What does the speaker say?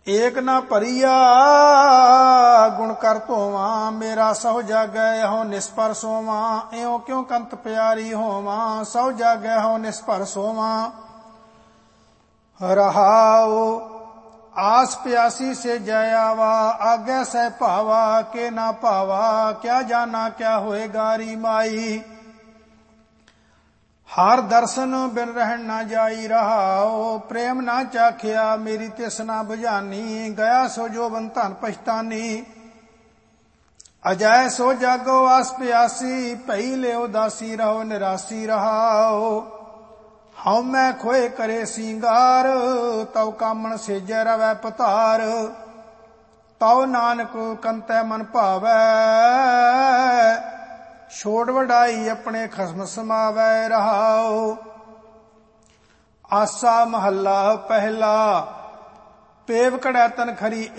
ਏਕ ਨਾ ਭਰੀਆ ਗੁਣ ਕਰ ਧੋਵਾਂ, ਮੇਰਾ ਸਹੁ ਜਾਗੈ ਹੋ ਨਿਸਪਰ ਸੋਵਾਂ। ਇਉਂ ਕਿਉਂ ਕੰਤ ਪਿਆਰੀ ਹੋਵਾਂ, ਸਹੁ ਜਾਗੈ ਹੋ ਨਿਸਪਰ ਸੋਵਾਂ। ਰਹਾਉ आस प्यासी से जय आवा, आज्ञा सह भावा के ना भावा। क्या जाना क्या होए गारी माई, हर दर्शन बिन रहन ना जाई। रहाओ प्रेम ना चाखिया मेरी तिसना बुझानी, गया सो जो बन धन पछतानी। अजय सो जागो आस प्यासी, पई ले उदासी रहो निरासी। रहाओ हਉ मैं खोए करे सिंगार, तव कामन सेजै रवै पतार। तव नानक कंतै मन भावै, छोड़ वडाई अपने खसम समावै। रहाओ आसा महला पहला, पेव कड़ै तन खरी